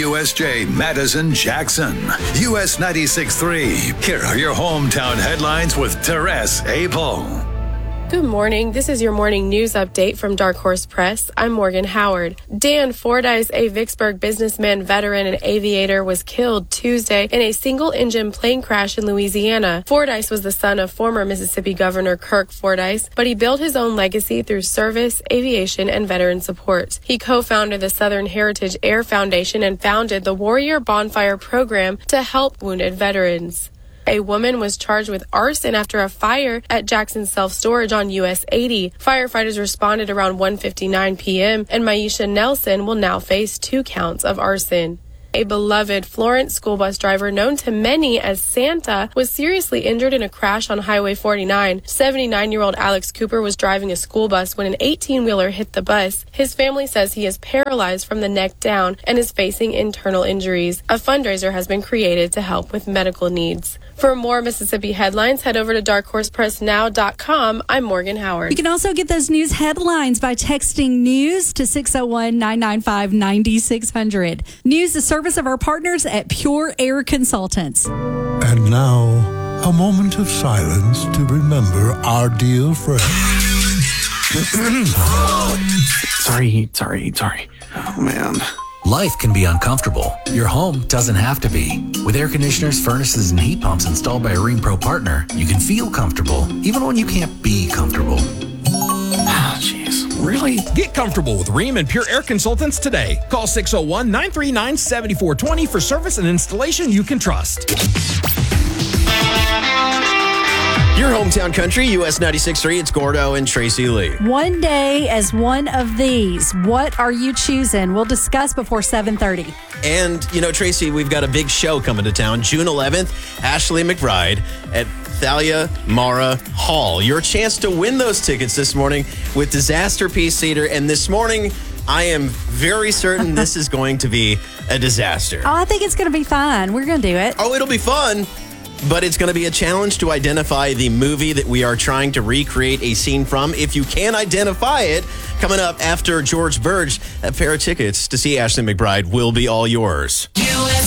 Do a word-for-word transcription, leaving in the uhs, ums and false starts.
W S J Madison Jackson. U S ninety-six point three. Here are your hometown headlines with Therese Apel. Good morning. This is your morning news update from Dark Horse Press. I'm Morgan Howard. Dan Fordyce, a Vicksburg businessman, veteran, and aviator, was killed Tuesday in a single-engine plane crash in Louisiana. Fordyce was the son of former Mississippi Governor Kirk Fordyce, but he built his own legacy through service, aviation, and veteran support. He co-founded the Southern Heritage Air Foundation and founded the Warrior Bonfire Program to help wounded veterans. A woman was charged with arson after a fire at Jackson's self-storage on U S eighty. Firefighters responded around one fifty-nine p.m., and Maisha Nelson will now face two counts of arson. A beloved Florence school bus driver known to many as Santa was seriously injured in a crash on Highway forty-nine. seventy-nine-year-old Alex Cooper was driving a school bus when an eighteen-wheeler hit the bus. His family says he is paralyzed from the neck down and is facing internal injuries. A fundraiser has been created to help with medical needs. For more Mississippi headlines, head over to dark horse press now dot com. I'm Morgan Howard. You can also get those news headlines by texting news to six oh one, nine nine five, nine six hundred. News, the service of our partners at Pure Air Consultants. And now, a moment of silence to remember our dear friend. sorry, sorry, sorry. Oh, man. Life can be uncomfortable. Your home doesn't have to be. With air conditioners, furnaces, and heat pumps installed by a Rheem Pro partner, you can feel comfortable, even when you can't be comfortable. Ah, jeez. Really? Get comfortable with Rheem and Pure Air Consultants today. Call six oh one, nine three nine, seven four two oh for service and installation you can trust. Your hometown country, U S ninety-six point three, it's Gordo and Tracy Lee. One day as one of these. What are you choosing? We'll discuss before seven thirty. And, you know, Tracy, we've got a big show coming to town. June eleventh, Ashley McBryde at Thalia Mara Hall. Your chance to win those tickets this morning with Disaster Piece Theater. And this morning, I am very certain this is going to be a disaster. Oh, I think it's going to be fun. We're going to do it. Oh, it'll be fun. But it's going to be a challenge to identify the movie that we are trying to recreate a scene from. If you can identify it, coming up after George Burge, that pair of tickets to see Ashley McBryde will be all yours. U S